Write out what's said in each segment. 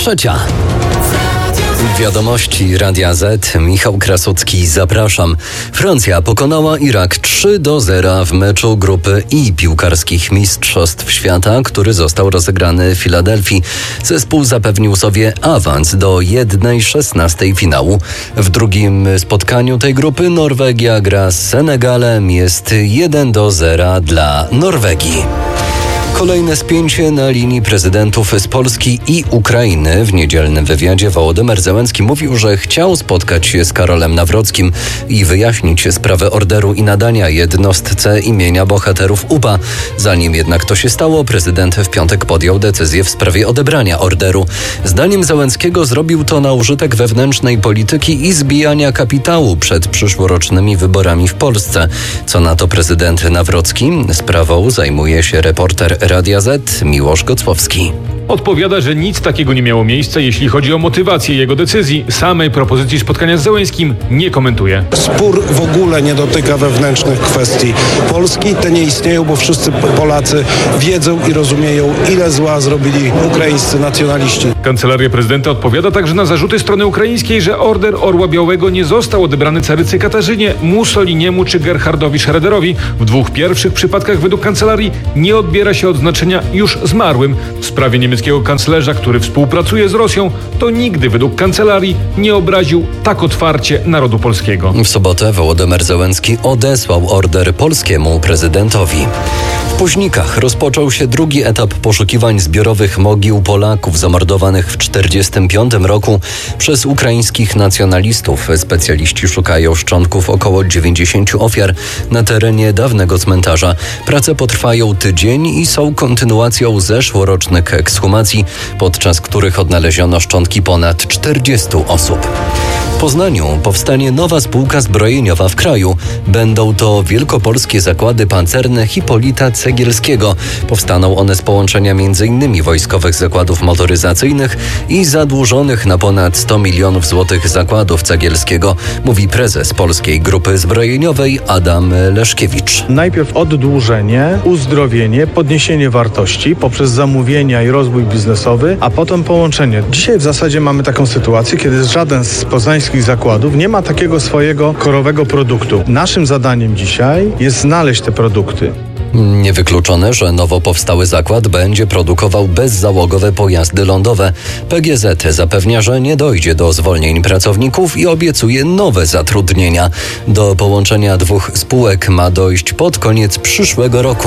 Trzecia. Wiadomości Radia Z. Michał Krasucki, zapraszam. Francja pokonała Irak 3-0 w meczu grupy I piłkarskich Mistrzostw Świata, który został rozegrany w Filadelfii. Zespół zapewnił sobie awans do 1/16 finału. W drugim spotkaniu tej grupy Norwegia gra z Senegalem. Jest 1-0 dla Norwegii. Kolejne spięcie na linii prezydentów z Polski i Ukrainy. W niedzielnym wywiadzie Wołodymyr Zełenski mówił, że chciał spotkać się z Karolem Nawrockim i wyjaśnić sprawę orderu i nadania jednostce imienia bohaterów UPA. Zanim jednak to się stało, prezydent w piątek podjął decyzję w sprawie odebrania orderu. Zdaniem Zełenskiego zrobił to na użytek wewnętrznej polityki i zbijania kapitału przed przyszłorocznymi wyborami w Polsce. Co na to prezydent Nawrocki? Sprawą zajmuje się reporter Radia Z Miłosz Gocłowski. Odpowiada, że nic takiego nie miało miejsca, jeśli chodzi o motywację jego decyzji. Samej propozycji spotkania z Zełenskim nie komentuje. Spór w ogóle nie dotyka wewnętrznych kwestii Polski. Te nie istnieją, bo wszyscy Polacy wiedzą i rozumieją, ile zła zrobili ukraińscy nacjonaliści. Kancelaria prezydenta odpowiada także na zarzuty strony ukraińskiej, że order Orła Białego nie został odebrany carycy Katarzynie, Mussoliniemu czy Gerhardowi Schroederowi. W dwóch pierwszych przypadkach według kancelarii nie odbiera się odznaczenia już zmarłym. W sprawie niemieckiego kanclerza, który współpracuje z Rosją, to nigdy według kancelarii nie obraził tak otwarcie narodu polskiego. W sobotę Wołodymyr Zełenski odesłał order polskiemu prezydentowi. W Puźnikach rozpoczął się drugi etap poszukiwań zbiorowych mogił Polaków zamordowanych w 1945 roku przez ukraińskich nacjonalistów. Specjaliści szukają szczątków około 90 ofiar na terenie dawnego cmentarza. Prace potrwają tydzień i są kontynuacją zeszłorocznych ekshumacji, podczas których odnaleziono szczątki ponad 40 osób. W Poznaniu powstanie nowa spółka zbrojeniowa w kraju. Będą to wielkopolskie zakłady pancerne Hipolita Cegielskiego. Powstaną one z połączenia m.in. wojskowych zakładów motoryzacyjnych i zadłużonych na ponad 100 milionów złotych zakładów Cegielskiego, mówi prezes Polskiej Grupy Zbrojeniowej Adam Leszkiewicz. Najpierw oddłużenie, uzdrowienie, podniesienie wartości poprzez zamówienia i rozwój biznesowy, a potem połączenie. Dzisiaj w zasadzie mamy taką sytuację, kiedy żaden z poznańskich zakładów nie ma takiego swojego korowego produktu. Naszym zadaniem dzisiaj jest znaleźć te produkty. Niewykluczone, że nowo powstały zakład będzie produkował bezzałogowe pojazdy lądowe. PGZ zapewnia, że nie dojdzie do zwolnień pracowników i obiecuje nowe zatrudnienia. Do połączenia dwóch spółek ma dojść pod koniec przyszłego roku.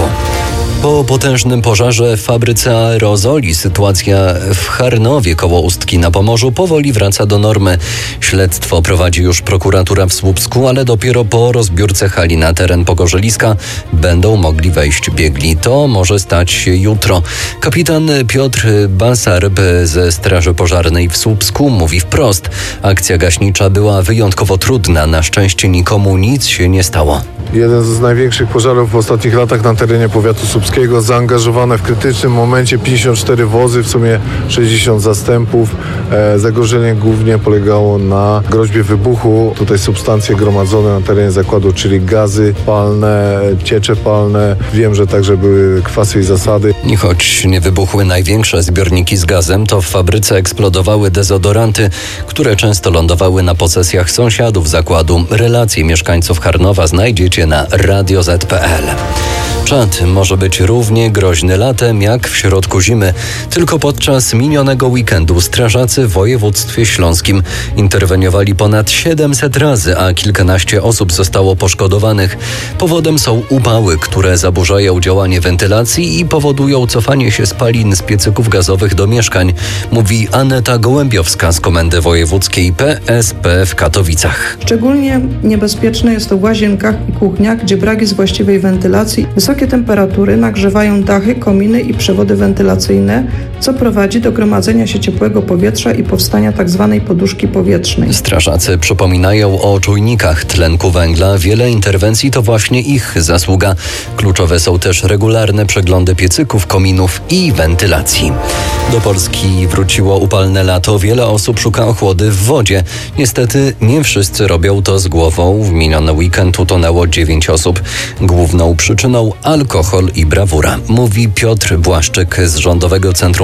Po potężnym pożarze w fabryce aerozoli sytuacja w Charnowie koło Ustki na Pomorzu powoli wraca do normy. Śledztwo prowadzi już prokuratura w Słupsku, ale dopiero po rozbiórce hali na teren Pogorzeliska będą mogli wejść biegli. To może stać się jutro. Kapitan Piotr Basarb ze Straży Pożarnej w Słupsku mówi wprost: akcja gaśnicza była wyjątkowo trudna. Na szczęście nikomu nic się nie stało. Jeden z największych pożarów w ostatnich latach na terenie powiatu słupskiego. Zaangażowane w krytycznym momencie 54 wozy, w sumie 60 zastępów. Zagrożenie głównie polegało na groźbie wybuchu. Tutaj substancje gromadzone na terenie zakładu, czyli gazy palne, ciecze palne. Wiem, że także były kwasy i zasady. I choć nie wybuchły największe zbiorniki z gazem, to w fabryce eksplodowały dezodoranty, które często lądowały na posesjach sąsiadów zakładu. Relacje mieszkańców Charnowa znajdziecie na radioz.pl. Czad może być równie groźny latem jak w środku zimy. Tylko podczas minionego weekendu strażacy w województwie śląskim interweniowali ponad 700 razy, a kilkanaście osób zostało poszkodowanych. Powodem są upały, które zaburzają działanie wentylacji i powodują cofanie się spalin z piecyków gazowych do mieszkań, mówi Aneta Gołębiowska z Komendy Wojewódzkiej PSP w Katowicach. Szczególnie niebezpieczne jest to w łazienkach i kuchniach, gdzie brak jest właściwej wentylacji. Wysokie temperatury nagrzewają dachy, kominy i przewody wentylacyjne, co prowadzi do gromadzenia się ciepłego powietrza i powstania tzw. poduszki powietrznej. Strażacy przypominają o czujnikach tlenku węgla. Wiele interwencji to właśnie ich zasługa. Kluczowe są też regularne przeglądy piecyków, kominów i wentylacji. Do Polski wróciło upalne lato. Wiele osób szuka ochłody w wodzie. Niestety nie wszyscy robią to z głową. W miniony weekend utonęło 9 osób. Główną przyczyną alkohol i brawura, mówi Piotr Błaszczyk z Rządowego Centrum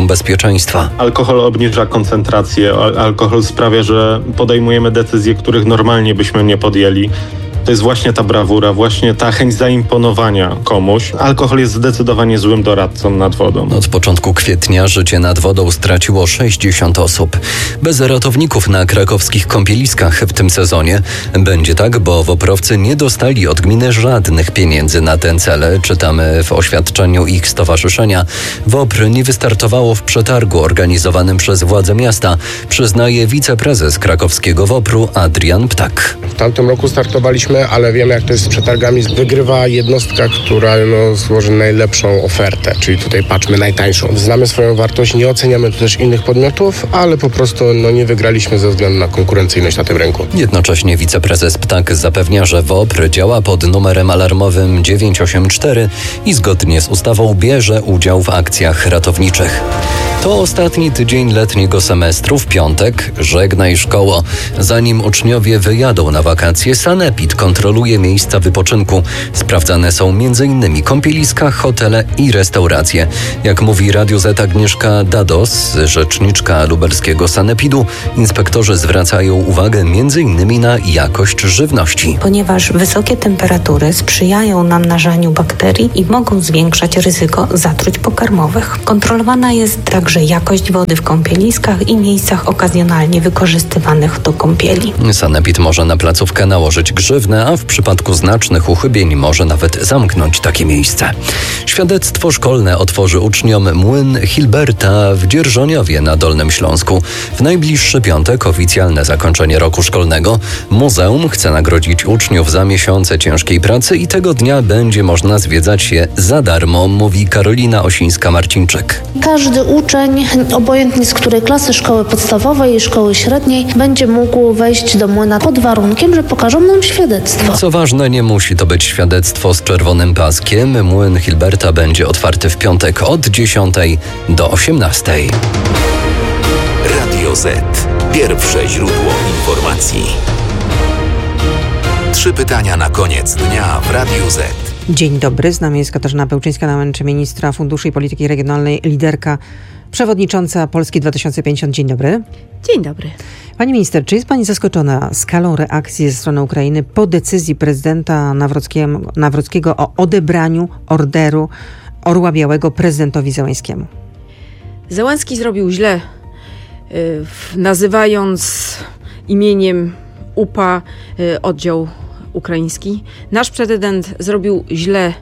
bezpieczeństwa. Alkohol obniża koncentrację, alkohol sprawia, że podejmujemy decyzje, których normalnie byśmy nie podjęli. To jest właśnie ta brawura, właśnie ta chęć zaimponowania komuś. Alkohol jest zdecydowanie złym doradcą nad wodą. Od początku kwietnia życie nad wodą straciło 60 osób. Bez ratowników na krakowskich kąpieliskach w tym sezonie będzie tak, bo woprowcy nie dostali od gminy żadnych pieniędzy na ten cel. Czytamy w oświadczeniu ich stowarzyszenia. WOPR nie wystartowało w przetargu organizowanym przez władze miasta, przyznaje wiceprezes krakowskiego WOPR-u Adrian Ptak. W tamtym roku startowaliśmy, ale wiemy, jak to jest z przetargami. Wygrywa jednostka, która złoży najlepszą ofertę, czyli tutaj patrzmy najtańszą. Znamy swoją wartość, nie oceniamy tu też innych podmiotów, ale po prostu nie wygraliśmy ze względu na konkurencyjność na tym rynku. Jednocześnie wiceprezes Ptak zapewnia, że WOPR działa pod numerem alarmowym 984 i zgodnie z ustawą bierze udział w akcjach ratowniczych. To ostatni tydzień letniego semestru. W piątek żegnaj szkoło. Zanim uczniowie wyjadą na wakacje, Sanepid kontroluje miejsca wypoczynku. Sprawdzane są m.in. kąpieliska, hotele i restauracje. Jak mówi Radiu Z Agnieszka Dados, rzeczniczka lubelskiego Sanepidu, inspektorzy zwracają uwagę m.in. na jakość żywności. Ponieważ wysokie temperatury sprzyjają namnażaniu bakterii i mogą zwiększać ryzyko zatruć pokarmowych. Kontrolowana jest także jakość wody w kąpieliskach i miejscach okazjonalnie wykorzystywanych do kąpieli. Sanepid może na placówkę nałożyć grzywnę, a w przypadku znacznych uchybień może nawet zamknąć takie miejsce. Świadectwo szkolne otworzy uczniom młyn Hilberta w Dzierżoniowie na Dolnym Śląsku. W najbliższy piątek oficjalne zakończenie roku szkolnego. Muzeum chce nagrodzić uczniów za miesiące ciężkiej pracy i tego dnia będzie można zwiedzać je za darmo, mówi Karolina Osińska-Marcińczyk. Każdy uczeń, obojętnie z której klasy szkoły podstawowej i szkoły średniej, będzie mógł wejść do młyna pod warunkiem, że pokażą nam świadectwo. Co ważne, nie musi to być świadectwo z czerwonym paskiem. Młyn Hilberta będzie otwarty w piątek od 10 do 18. Radio Z. Pierwsze źródło informacji. 3 pytania na koniec dnia w Radiu Z. Dzień dobry, z nami jest Katarzyna Pełczyńska-Nałęcz, ministra Funduszy i Polityki Regionalnej, liderka, przewodnicząca Polski 2050. Dzień dobry. Dzień dobry. Pani minister, czy jest pani zaskoczona skalą reakcji ze strony Ukrainy po decyzji prezydenta Nawrockiego o odebraniu orderu Orła Białego prezydentowi Zełenskiemu? Zełenski zrobił źle, nazywając imieniem UPA oddział ukraiński. Nasz prezydent zrobił źle,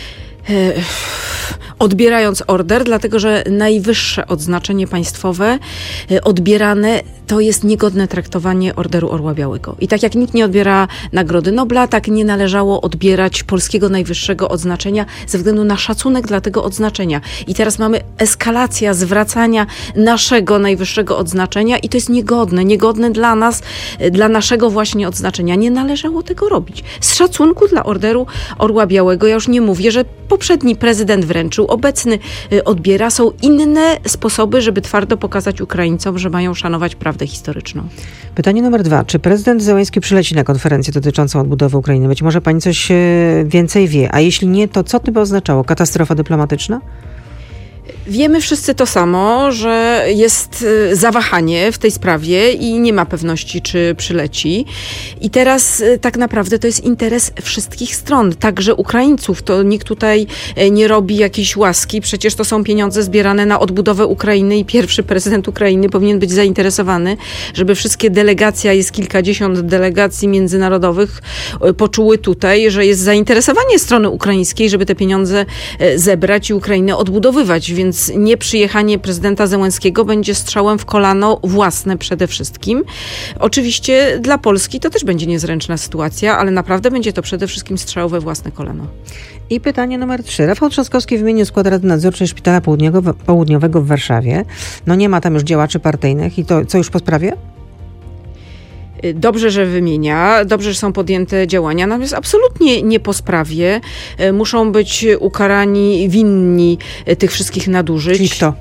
odbierając order, dlatego że najwyższe odznaczenie państwowe odbierane to jest niegodne traktowanie Orderu Orła Białego. I tak jak nikt nie odbiera Nagrody Nobla, tak nie należało odbierać polskiego najwyższego odznaczenia ze względu na szacunek dla tego odznaczenia. I teraz mamy eskalację zwracania naszego najwyższego odznaczenia i to jest niegodne dla nas, dla naszego właśnie odznaczenia. Nie należało tego robić. Z szacunku dla Orderu Orła Białego, ja już nie mówię, że poprzedni prezydent wręczył, obecny odbiera. Są inne sposoby, żeby twardo pokazać Ukraińcom, że mają szanować prawdę historyczną. Pytanie numer 2. Czy prezydent Zełenski przyleci na konferencję dotyczącą odbudowy Ukrainy? Być może pani coś więcej wie. A jeśli nie, to co to by oznaczało? Katastrofa dyplomatyczna? Wiemy wszyscy to samo, że jest zawahanie w tej sprawie i nie ma pewności, czy przyleci. I teraz tak naprawdę to jest interes wszystkich stron, także Ukraińców. To nikt tutaj nie robi jakiejś łaski. Przecież to są pieniądze zbierane na odbudowę Ukrainy i pierwszy prezydent Ukrainy powinien być zainteresowany, żeby wszystkie delegacje, jest kilkadziesiąt delegacji międzynarodowych, poczuły tutaj, że jest zainteresowanie strony ukraińskiej, żeby te pieniądze zebrać i Ukrainę odbudowywać. Więc nieprzyjechanie prezydenta Zełenskiego będzie strzałem w kolano własne przede wszystkim. Oczywiście dla Polski to też będzie niezręczna sytuacja, ale naprawdę będzie to przede wszystkim strzał we własne kolano. I pytanie numer 3. Rafał Trzaskowski wymienił skład Rady Nadzorczej Szpitala Południowego w Warszawie. Nie ma tam już działaczy partyjnych i to co już po sprawie? Dobrze, że wymienia, dobrze, że są podjęte działania, natomiast absolutnie nie po sprawie. Muszą być ukarani winni tych wszystkich nadużyć. Czyli kto?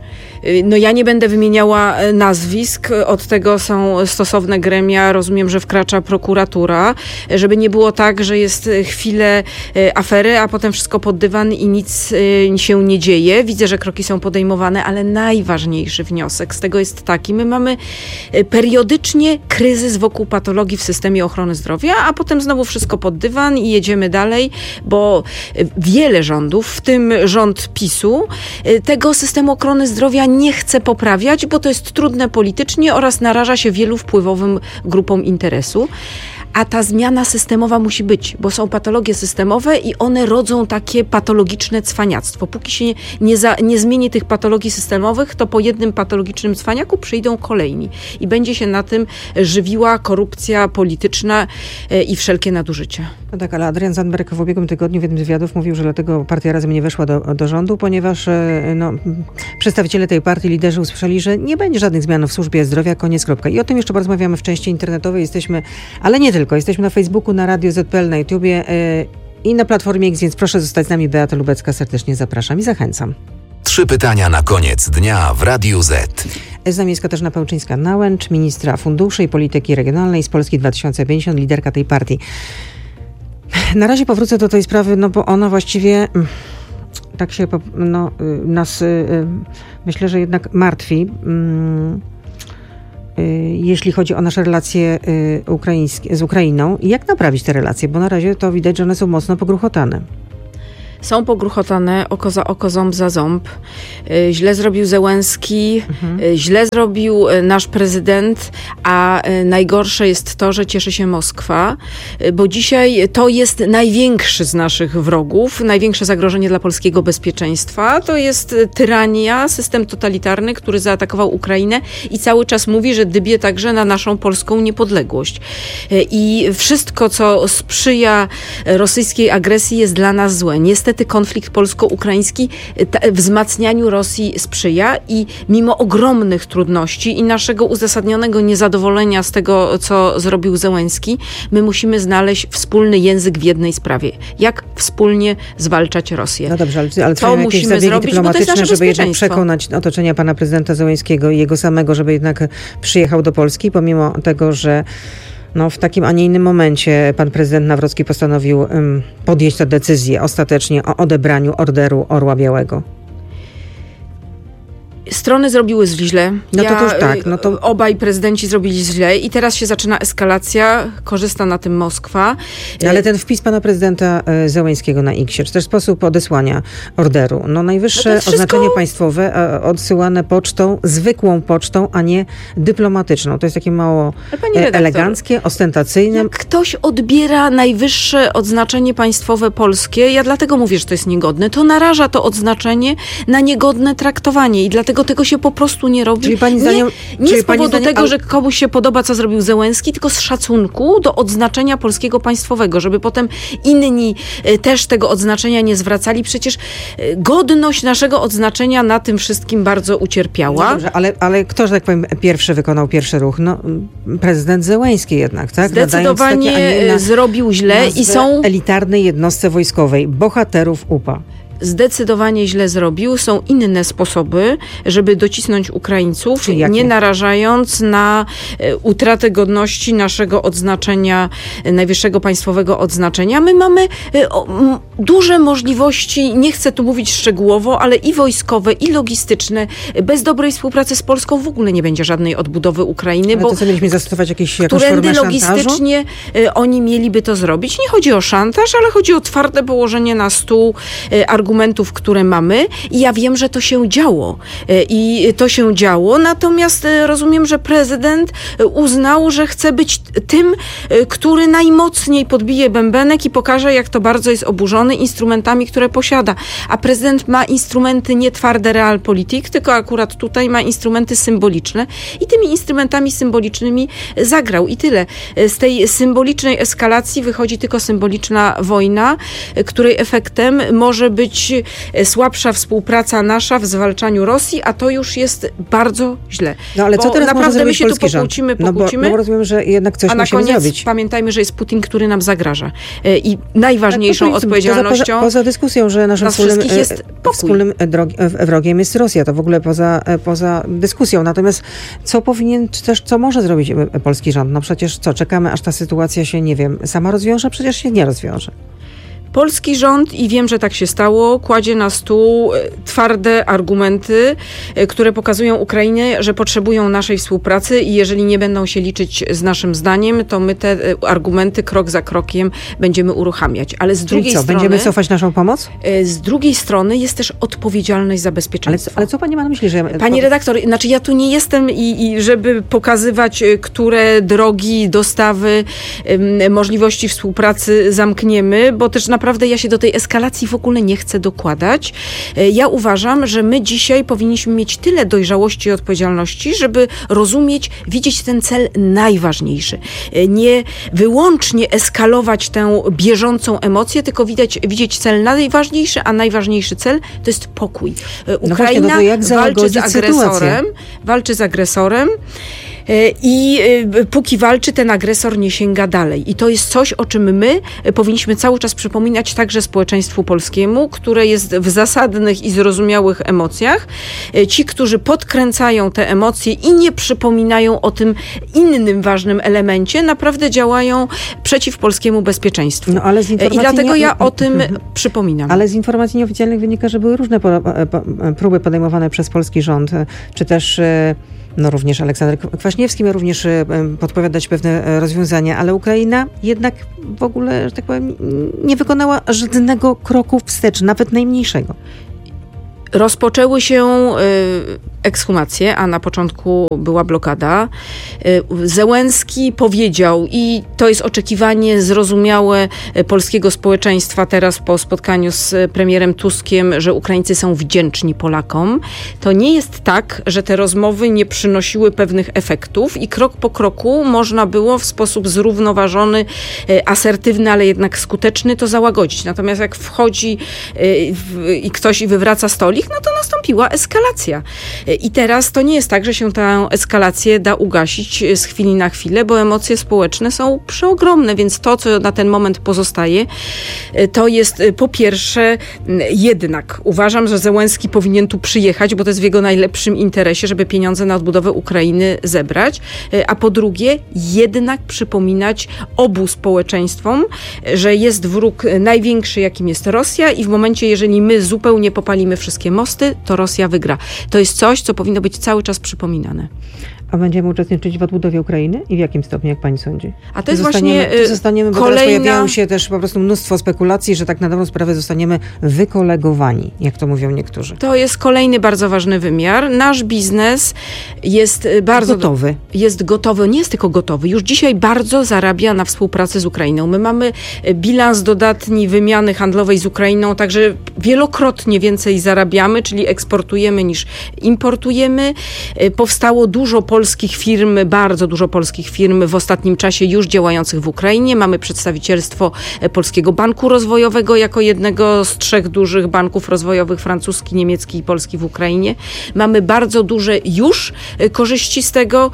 No ja nie będę wymieniała nazwisk, od tego są stosowne gremia, rozumiem, że wkracza prokuratura, żeby nie było tak, że jest chwilę afery, a potem wszystko pod dywan i nic się nie dzieje. Widzę, że kroki są podejmowane, ale najważniejszy wniosek z tego jest taki, my mamy periodycznie kryzys wokół patologii w systemie ochrony zdrowia, a potem znowu wszystko pod dywan i jedziemy dalej, bo wiele rządów, w tym rząd PiS-u, tego systemu ochrony zdrowia nie chce poprawiać, bo to jest trudne politycznie oraz naraża się wielu wpływowym grupom interesu. A ta zmiana systemowa musi być, bo są patologie systemowe i one rodzą takie patologiczne cwaniactwo. Póki się nie zmieni tych patologii systemowych, to po jednym patologicznym cwaniaku przyjdą kolejni. I będzie się na tym żywiła korupcja polityczna i wszelkie nadużycia. No tak, ale Adrian Zandberg w ubiegłym tygodniu w jednym z wywiadów mówił, że dlatego partia Razem nie weszła do rządu, ponieważ przedstawiciele tej partii, liderzy usłyszeli, że nie będzie żadnych zmian w służbie zdrowia, koniec, kropka. I o tym jeszcze porozmawiamy w części internetowej. Jesteśmy, ale nie tylko, jesteśmy na Facebooku, na Radio ZPL, na YouTubie i na Platformie X, więc proszę zostać z nami. Beata Lubecka, serdecznie zapraszam i zachęcam. 3 pytania na koniec dnia w Radiu Z. Z nami jest Katarzyna Pełczyńska-Nałęcz, ministra funduszy i polityki regionalnej z Polski 2050, liderka tej partii. Na razie powrócę do tej sprawy, no bo ona właściwie tak się nas myślę, że jednak martwi, jeśli chodzi o nasze relacje z Ukrainą. I jak naprawić te relacje? Bo na razie to widać, że one są mocno pogruchotane. Są pogruchotane oko za oko, ząb za ząb. Źle zrobił Zełenski, źle zrobił nasz prezydent, a najgorsze jest to, że cieszy się Moskwa, bo dzisiaj to jest największy z naszych wrogów, największe zagrożenie dla polskiego bezpieczeństwa. To jest tyrania, system totalitarny, który zaatakował Ukrainę i cały czas mówi, że dybie także na naszą polską niepodległość. I wszystko, co sprzyja rosyjskiej agresji, jest dla nas złe. Niestety konflikt polsko-ukraiński wzmacnianiu Rosji sprzyja i mimo ogromnych trudności i naszego uzasadnionego niezadowolenia z tego, co zrobił Zełenski, my musimy znaleźć wspólny język w jednej sprawie. Jak wspólnie zwalczać Rosję. No dobrze, ale to musimy zrobić, bo to jest nasze żeby jednak przekonać otoczenia pana prezydenta Zełenskiego i jego samego, żeby jednak przyjechał do Polski, pomimo tego, że w takim, a nie innym momencie pan prezydent Nawrocki postanowił podjąć tę decyzję ostatecznie o odebraniu Orderu Orła Białego. Strony zrobiły źle. To już tak. Obaj prezydenci zrobili źle i teraz się zaczyna eskalacja. Korzysta na tym Moskwa. Ale ten wpis pana prezydenta Zełenskiego na X-ie, czy też sposób odesłania orderu. Najwyższe oznaczenie państwowe odsyłane pocztą, zwykłą pocztą, a nie dyplomatyczną. To jest takie mało eleganckie, ostentacyjne. Jak ktoś odbiera najwyższe odznaczenie państwowe polskie, ja dlatego mówię, że to jest niegodne, to naraża to odznaczenie na niegodne traktowanie i dlatego tego się po prostu nie robi. Czyli pani zdaniem, nie z powodu tego, że komuś się podoba, co zrobił Zełenski, tylko z szacunku do odznaczenia polskiego państwowego, żeby potem inni też tego odznaczenia nie zwracali. Przecież godność naszego odznaczenia na tym wszystkim bardzo ucierpiała. No dobrze, ale kto, że tak powiem, wykonał pierwszy ruch? Prezydent Zełenski jednak, tak? Zdecydowanie zrobił źle i są elitarnej jednostce wojskowej, bohaterów UPA. Zdecydowanie źle zrobił. Są inne sposoby, żeby docisnąć Ukraińców, nie narażając na utratę godności naszego odznaczenia, najwyższego państwowego odznaczenia. My mamy duże możliwości, nie chcę tu mówić szczegółowo, ale i wojskowe, i logistyczne. Bez dobrej współpracy z Polską w ogóle nie będzie żadnej odbudowy Ukrainy. Ale to co, mieliśmy zastosować jakąś formę logistycznie oni mieliby to zrobić. Nie chodzi o szantaż, ale chodzi o twarde położenie na stół argumentów, które mamy i ja wiem, że to się działo. Natomiast rozumiem, że prezydent uznał, że chce być tym, który najmocniej podbije bębenek i pokaże, jak to bardzo jest oburzony instrumentami, które posiada. A prezydent ma instrumenty nie twarde realpolitik, tylko akurat tutaj ma instrumenty symboliczne i tymi instrumentami symbolicznymi zagrał i tyle. Z tej symbolicznej eskalacji wychodzi tylko symboliczna wojna, której efektem może być być słabsza współpraca nasza w zwalczaniu Rosji, a to już jest bardzo źle. No ale co teraz naprawdę my się tu pokłócimy, bo rozumiem, że jednak coś a na koniec zrobić. Pamiętajmy, że jest Putin, który nam zagraża. I najważniejszą odpowiedzialnością poza dyskusją, że naszym wspólnym wrogiem jest Rosja. To w ogóle poza dyskusją. Natomiast co może zrobić polski rząd? No przecież czekamy, aż ta sytuacja się, nie wiem, sama rozwiąże? Przecież się nie rozwiąże. Polski rząd, i wiem, że tak się stało, kładzie na stół twarde argumenty, które pokazują Ukrainie, że potrzebują naszej współpracy i jeżeli nie będą się liczyć z naszym zdaniem, to my te argumenty krok za krokiem będziemy uruchamiać. Ale z drugiej strony... Będziemy cofać naszą pomoc? Z drugiej strony jest też odpowiedzialność za bezpieczeństwo. Ale co pani ma na myśli? Że... Pani redaktor, znaczy ja tu nie jestem i żeby pokazywać, które drogi, dostawy, możliwości współpracy zamkniemy, bo też naprawdę ja się do tej eskalacji w ogóle nie chcę dokładać. Ja uważam, że my dzisiaj powinniśmy mieć tyle dojrzałości i odpowiedzialności, żeby rozumieć, widzieć ten cel najważniejszy. Nie wyłącznie eskalować tę bieżącą emocję, tylko widzieć cel najważniejszy, a najważniejszy cel to jest pokój. Ukraina walczy z agresorem. I póki walczy, ten agresor nie sięga dalej. I to jest coś, o czym my powinniśmy cały czas przypominać także społeczeństwu polskiemu, które jest w zasadnych i zrozumiałych emocjach. Ci, którzy podkręcają te emocje i nie przypominają o tym innym ważnym elemencie, naprawdę działają przeciw polskiemu bezpieczeństwu. No, ale z i dlatego ja o tym przypominam. Ale z informacji nieoficjalnych wynika, że były różne próby podejmowane przez polski rząd, czy też również Aleksander Kwaśniewski miał również podpowiadać pewne rozwiązania, ale Ukraina jednak w ogóle, że tak powiem, nie wykonała żadnego kroku wstecz, nawet najmniejszego. Rozpoczęły się ekshumacje, a na początku była blokada. Zełenski powiedział, i to jest oczekiwanie zrozumiałe polskiego społeczeństwa teraz po spotkaniu z premierem Tuskiem, że Ukraińcy są wdzięczni Polakom. To nie jest tak, że te rozmowy nie przynosiły pewnych efektów i krok po kroku można było w sposób zrównoważony, asertywny, ale jednak skuteczny to załagodzić. Natomiast jak wchodzi i ktoś wywraca stolik, no to nastąpiła eskalacja. I teraz to nie jest tak, że się tę eskalację da ugasić z chwili na chwilę, bo emocje społeczne są przeogromne, więc to, co na ten moment pozostaje, to jest po pierwsze jednak uważam, że Zełenski powinien tu przyjechać, bo to jest w jego najlepszym interesie, żeby pieniądze na odbudowę Ukrainy zebrać, a po drugie jednak przypominać obu społeczeństwom, że jest wróg największy, jakim jest Rosja i w momencie, jeżeli my zupełnie popalimy wszystkie mosty, to Rosja wygra. To jest coś, co powinno być cały czas przypominane. A będziemy uczestniczyć w odbudowie Ukrainy? I w jakim stopniu, jak pani sądzi? A to jest właśnie zostaniemy, bo teraz pojawiają się też po prostu mnóstwo spekulacji, że tak na dobrą sprawę zostaniemy wykolegowani, jak to mówią niektórzy. To jest kolejny bardzo ważny wymiar. Nasz biznes jest bardzo gotowy. Jest gotowy, nie jest tylko gotowy. Już dzisiaj bardzo zarabia na współpracy z Ukrainą. My mamy bilans dodatni wymiany handlowej z Ukrainą, także wielokrotnie więcej zarabiamy, czyli eksportujemy niż importujemy. Powstało dużo polskich firm, bardzo dużo polskich firm w ostatnim czasie już działających w Ukrainie. Mamy przedstawicielstwo Polskiego Banku Rozwojowego jako jednego z 3 dużych banków rozwojowych, francuski, niemiecki i polski w Ukrainie. Mamy bardzo duże już korzyści z tego,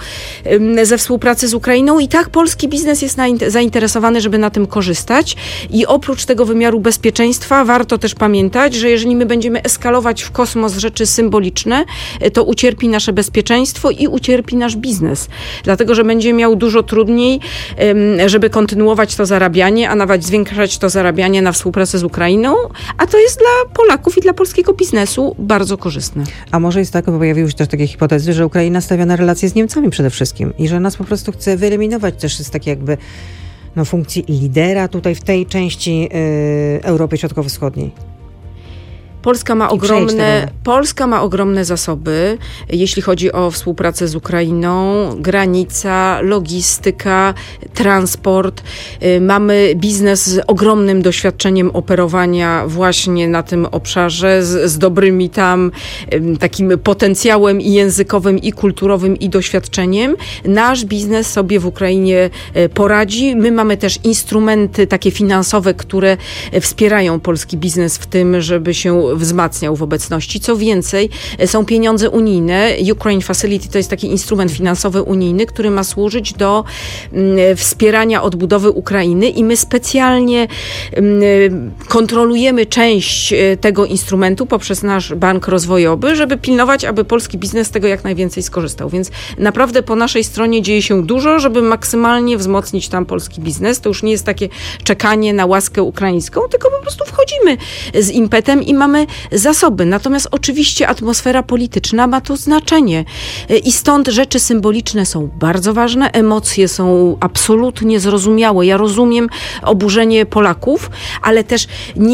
ze współpracy z Ukrainą i tak polski biznes jest zainteresowany, żeby na tym korzystać. I oprócz tego wymiaru bezpieczeństwa warto też pamiętać, że jeżeli my będziemy eskalować w kosmos rzeczy symboliczne, to ucierpi nasze bezpieczeństwo i ucierpi nasz biznes. Dlatego, że będzie miał dużo trudniej, żeby kontynuować to zarabianie, a nawet zwiększać to zarabianie na współpracę z Ukrainą, a to jest dla Polaków i dla polskiego biznesu bardzo korzystne. A może jest tak, bo pojawiły się też takie hipotezy, że Ukraina stawia na relacje z Niemcami przede wszystkim i że nas po prostu chce wyeliminować też z takiej jakby funkcji lidera tutaj w tej części Europy Środkowo-Wschodniej. Polska ma ogromne zasoby, jeśli chodzi o współpracę z Ukrainą, granica, logistyka, transport. Mamy biznes z ogromnym doświadczeniem operowania właśnie na tym obszarze, z dobrymi tam takim potencjałem i językowym, i kulturowym, i doświadczeniem. Nasz biznes sobie w Ukrainie poradzi. My mamy też instrumenty takie finansowe, które wspierają polski biznes w tym, żeby się wzmacniał w obecności. Co więcej, są pieniądze unijne. Ukraine Facility to jest taki instrument finansowy unijny, który ma służyć do wspierania odbudowy Ukrainy i my specjalnie kontrolujemy część tego instrumentu poprzez nasz bank rozwojowy, żeby pilnować, aby polski biznes z tego jak najwięcej skorzystał. Więc naprawdę po naszej stronie dzieje się dużo, żeby maksymalnie wzmocnić tam polski biznes. To już nie jest takie czekanie na łaskę ukraińską, tylko po prostu wchodzimy z impetem i mamy zasoby. Natomiast oczywiście atmosfera polityczna ma tu znaczenie i stąd rzeczy symboliczne są bardzo ważne, emocje są absolutnie zrozumiałe. Ja rozumiem oburzenie Polaków, ale też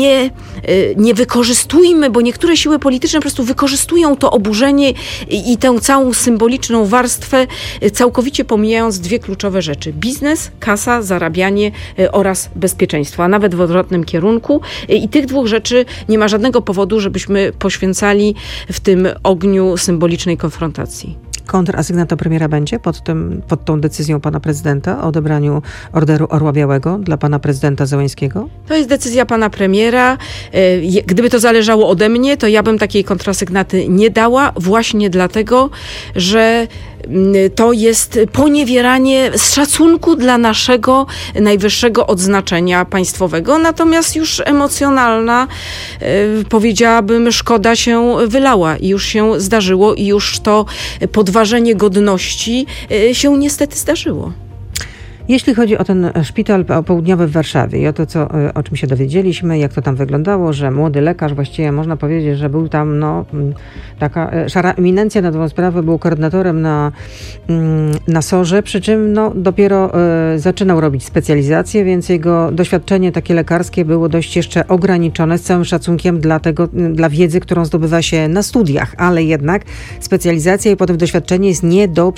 nie wykorzystujmy, bo niektóre siły polityczne po prostu wykorzystują to oburzenie i tę całą symboliczną warstwę, całkowicie pomijając dwie kluczowe rzeczy. Biznes, kasa, zarabianie oraz bezpieczeństwo, a nawet w odwrotnym kierunku. I tych dwóch rzeczy nie ma żadnego powodu, żebyśmy poświęcali w tym ogniu symbolicznej konfrontacji. Kontrasygnata premiera będzie pod tą decyzją pana prezydenta o odebraniu Orderu Orła Białego dla pana prezydenta Zełenskiego? To jest decyzja pana premiera. Gdyby to zależało ode mnie, to ja bym takiej kontrasygnaty nie dała, właśnie dlatego, że to jest poniewieranie z szacunku dla naszego najwyższego odznaczenia państwowego, natomiast już emocjonalna, powiedziałabym, szkoda się wylała i już się zdarzyło i już to podważenie godności się niestety zdarzyło. Jeśli chodzi o ten szpital południowy w Warszawie i o to, o czym się dowiedzieliśmy, jak to tam wyglądało, że młody lekarz, właściwie można powiedzieć, że był tam taka szara eminencja na tą sprawę, był koordynatorem na SOR-ze, przy czym dopiero zaczynał robić specjalizację, więc jego doświadczenie takie lekarskie było dość jeszcze ograniczone, z całym szacunkiem dla wiedzy, którą zdobywa się na studiach, ale jednak specjalizacja i potem doświadczenie jest nie do